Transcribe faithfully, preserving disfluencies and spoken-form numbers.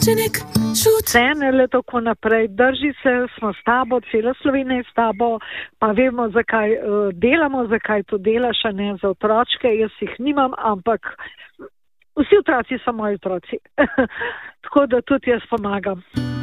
Trčenek, šut. Ne, ne le tako naprej. Drži se, smo s tabo, cela Slovenija je s tabo, pa vemo, zakaj uh, delamo, zakaj to delaš, a ne za otročke. Jaz jih nimam, ampak vsi otroci so moji otroci. Tako da tudi jaz pomagam.